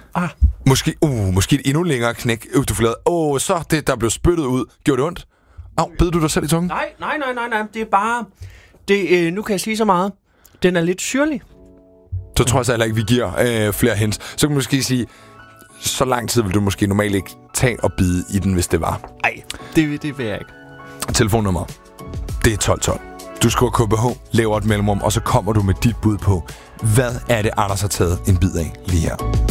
Måske et endnu længere knæk. Du får lavet, så det, der blev spyttet ud. Gjorde det ondt? Bed du dig selv i tungen? Nej. Det er bare... nu kan jeg sige så meget. Den er lidt syrlig. Så tror jeg så heller ikke, vi giver flere hints. Så kan man måske sige, så lang tid vil du måske normalt ikke tage og bide i den, hvis det var. Nej, det vil jeg ikke. Telefonnummer. Det er 1212. Du skriver KBH, laver et mellemrum, og så kommer du med dit bud på, hvad er det, Anders har taget en bid af lige her.